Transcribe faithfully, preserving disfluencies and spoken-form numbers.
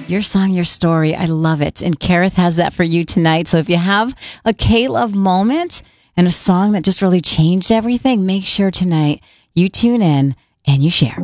Your song, your story. I love it. And Kareth has that for you tonight. So if you have a K-Love moment and a song that just really changed everything, make sure tonight you tune in and you share.